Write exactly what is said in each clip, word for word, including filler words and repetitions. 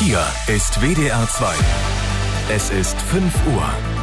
Hier ist W D R zwei. Es ist fünf Uhr.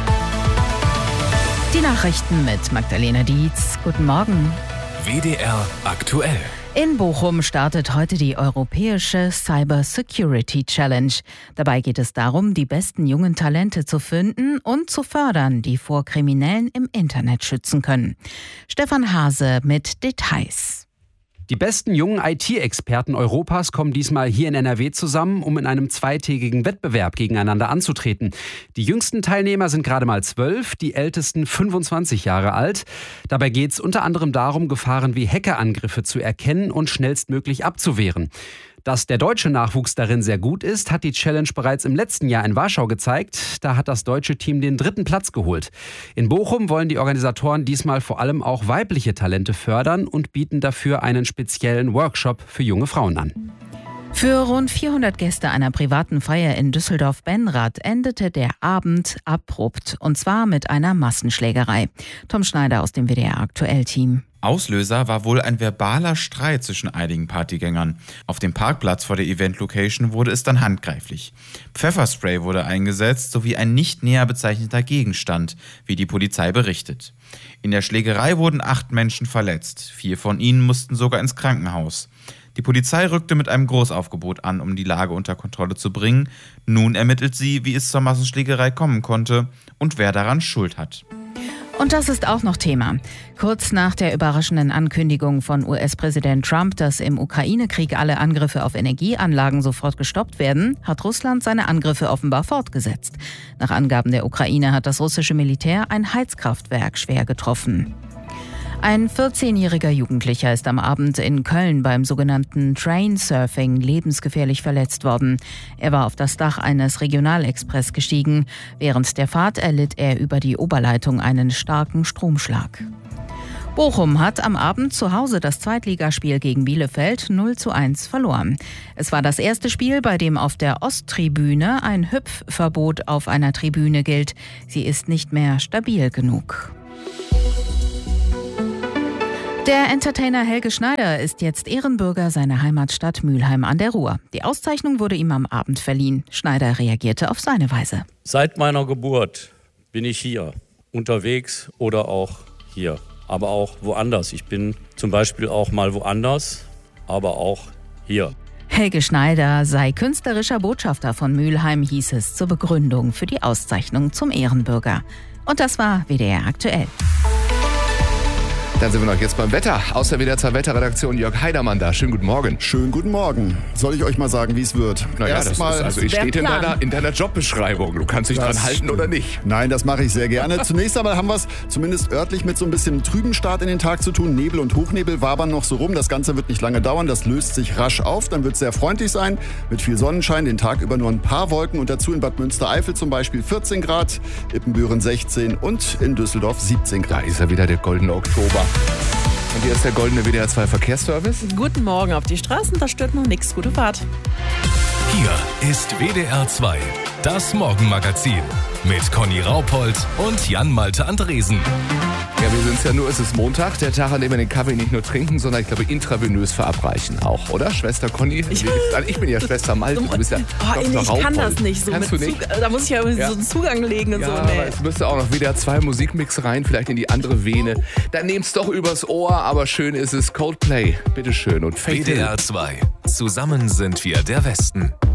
Die Nachrichten mit Magdalena Dietz. Guten Morgen. W D R aktuell. In Bochum startet heute die Europäische Cyber Security Challenge. Dabei geht es darum, die besten jungen Talente zu finden und zu fördern, die vor Kriminellen im Internet schützen können. Stefan Hase mit Details. Die besten jungen I T-Experten Europas kommen diesmal hier in N R W zusammen, um in einem zweitägigen Wettbewerb gegeneinander anzutreten. Die jüngsten Teilnehmer sind gerade mal zwölf, die ältesten fünfundzwanzig Jahre alt. Dabei geht es unter anderem darum, Gefahren wie Hackerangriffe zu erkennen und schnellstmöglich abzuwehren. Dass der deutsche Nachwuchs darin sehr gut ist, hat die Challenge bereits im letzten Jahr in Warschau gezeigt. Da hat das deutsche Team den dritten Platz geholt. In Bochum wollen die Organisatoren diesmal vor allem auch weibliche Talente fördern und bieten dafür einen speziellen Workshop für junge Frauen an. Für rund vierhundert Gäste einer privaten Feier in Düsseldorf-Benrath endete der Abend abrupt, und zwar mit einer Massenschlägerei. Tom Schneider aus dem W D R-Aktuell-Team. Auslöser war wohl ein verbaler Streit zwischen einigen Partygängern. Auf dem Parkplatz vor der Event-Location wurde es dann handgreiflich. Pfefferspray wurde eingesetzt, sowie ein nicht näher bezeichneter Gegenstand, wie die Polizei berichtet. In der Schlägerei wurden acht Menschen verletzt. Vier von ihnen mussten sogar ins Krankenhaus. Die Polizei rückte mit einem Großaufgebot an, um die Lage unter Kontrolle zu bringen. Nun ermittelt sie, wie es zur Massenschlägerei kommen konnte und wer daran Schuld hat. Und das ist auch noch Thema. Kurz nach der überraschenden Ankündigung von U S-Präsident Trump, dass im Ukraine-Krieg alle Angriffe auf Energieanlagen sofort gestoppt werden, hat Russland seine Angriffe offenbar fortgesetzt. Nach Angaben der Ukraine hat das russische Militär ein Heizkraftwerk schwer getroffen. Ein vierzehnjähriger Jugendlicher ist am Abend in Köln beim sogenannten Trainsurfing lebensgefährlich verletzt worden. Er war auf das Dach eines Regionalexpress gestiegen. Während der Fahrt erlitt er über die Oberleitung einen starken Stromschlag. Bochum hat am Abend zu Hause das Zweitligaspiel gegen Bielefeld null zu eins verloren. Es war das erste Spiel, bei dem auf der Osttribüne ein Hüpfverbot auf einer Tribüne gilt. Sie ist nicht mehr stabil genug. Der Entertainer Helge Schneider ist jetzt Ehrenbürger seiner Heimatstadt Mülheim an der Ruhr. Die Auszeichnung wurde ihm am Abend verliehen. Schneider reagierte auf seine Weise. Seit meiner Geburt bin ich hier, unterwegs oder auch hier, aber auch woanders. Ich bin zum Beispiel auch mal woanders, aber auch hier. Helge Schneider sei künstlerischer Botschafter von Mülheim, hieß es zur Begründung für die Auszeichnung zum Ehrenbürger. Und das war W D R aktuell. Dann sind wir noch jetzt beim Wetter. Aus der W D R zwei Wetterredaktion Jörg Heidermann da. Schönen guten Morgen. Schönen guten Morgen. Soll ich euch mal sagen, wie es wird? Naja, das ist, also es steht in deiner, in deiner Jobbeschreibung. Du kannst dich dran halten oder nicht. Nein, das mache ich sehr gerne. Zunächst einmal haben wir es zumindest örtlich mit so ein bisschen trüben Start in den Tag zu tun. Nebel und Hochnebel wabern noch so rum. Das Ganze wird nicht lange dauern. Das löst sich rasch auf. Dann wird es sehr freundlich sein. Mit viel Sonnenschein. Den Tag über nur ein paar Wolken. Und dazu in Bad Münstereifel zum Beispiel vierzehn Grad. Ippenbüren sechzehn und in Düsseldorf siebzehn Grad. Da ist ja wieder der goldene Oktober. Und hier ist der goldene W D R zwei Verkehrsservice. Guten Morgen auf die Straßen, da stört noch nichts. Gute Fahrt. Hier ist W D R zwei, das Morgenmagazin mit Conny Raupold und Jan-Malte Andresen. Ja, wir sind es ja nur, es ist Montag, der Tag, an dem wir den Kaffee nicht nur trinken, sondern ich glaube intravenös verabreichen auch, oder? Schwester Conny? Ich, ich bin ja Schwester Malte, du bist ja oh, Doktor Ich Raupold. kann das nicht so. Kannst mit du nicht? Zug, da muss ich ja, ja so einen Zugang legen und ja, so. Nee. Aber es müsste auch noch W D R zwei Musikmix rein, vielleicht in die andere Vene. Dann nehmt's doch übers Ohr, aber schön ist es. Coldplay, bitteschön. Und W D R zwei, zusammen sind wir der Westen.